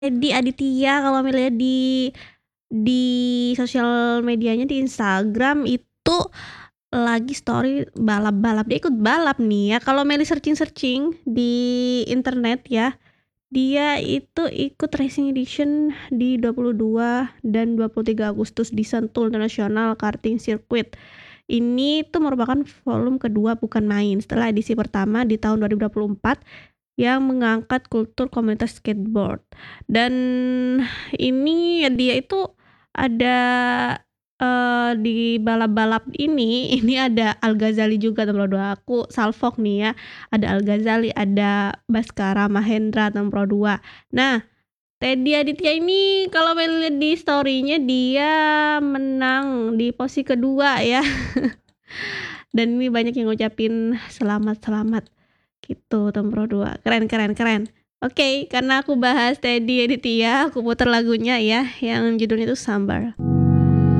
Edi Aditya kalau Meli lihat di sosial medianya di Instagram itu lagi story balap-balap, dia ikut balap nih ya. Kalau Meli searching-searching di internet ya, dia itu ikut Racing Edition di 22 dan 23 Agustus di Sentul International Karting Circuit. Ini tuh merupakan volume kedua bukan main setelah edisi pertama di tahun 2024 yang mengangkat kultur komunitas skateboard. Dan ini dia itu ada di balap-balap ini ada Al Ghazali juga nomor 2. Aku salfok nih ya. Ada Al Ghazali, ada Baskara Mahendra nomor 2. Nah, Teddy Aditya ini kalau lihat di story-nya dia menang di posisi kedua ya. Dan ini banyak yang ngucapin selamat gitu nomor 2. Keren. Oke, karena aku bahas Teddy Aditya, aku putar lagunya ya yang judulnya itu Sambar.